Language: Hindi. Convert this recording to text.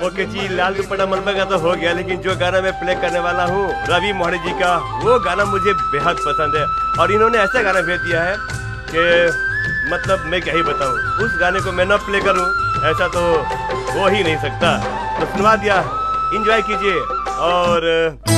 ओके जी, लाल दुपट्टा मलबा का तो हो गया, लेकिन जो गाना मैं प्ले करने वाला हूँ रवि मोहरे जी का, वो गाना मुझे बेहद पसंद है। और इन्होंने ऐसा गाना भेज दिया है कि मतलब मैं क्या ही बताऊँ, उस गाने को मैं न प्ले करूँ ऐसा तो हो ही नहीं सकता। तो सुनवा दिया, एंजॉय कीजिए। और